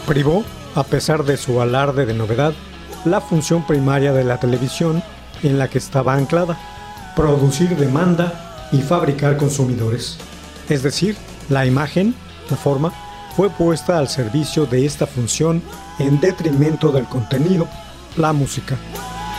Privó, a pesar de su alarde de novedad, la función primaria de la televisión en la que estaba anclada: producir demanda y fabricar consumidores. Es decir, la imagen, la forma, fue puesta al servicio de esta función en detrimento del contenido, la música.